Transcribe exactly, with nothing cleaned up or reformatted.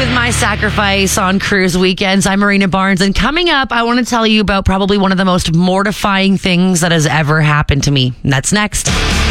with My Sacrifice on Cruise Weekends. I'm Marina Barnes, and coming up, I want to tell you about probably one of the most mortifying things that has ever happened to me. And that's next.